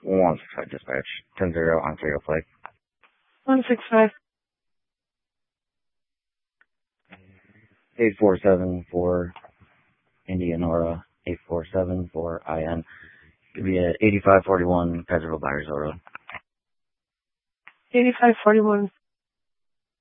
165 dispatch. 10-0 Ontario flight. 165. 847 for Indianora. 847 for IN. Give me a 8541 Pedro Byers Road. 8541